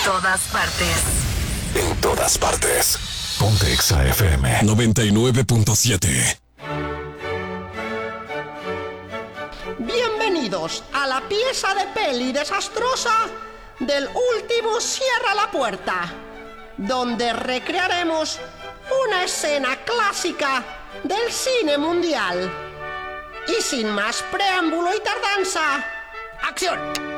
todas partes. En todas partes. Ponte Exa FM 99.7. Bienvenidos a la pieza de peli desastrosa del último Cierra la Puerta, donde recrearemos una escena clásica del cine mundial. Y sin más preámbulo y tardanza, ¡acción!